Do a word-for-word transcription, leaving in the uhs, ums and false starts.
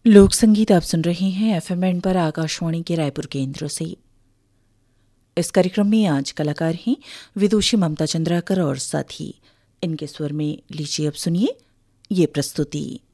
लोक संगीत आप सुन रहे हैं एफएम बैंड पर आकाशवाणी के रायपुर केंद्र से। इस कार्यक्रम में आज कलाकार हैं विदुषी ममता चंद्राकर और साथी। इनके स्वर में लीजिए अब सुनिए ये प्रस्तुति।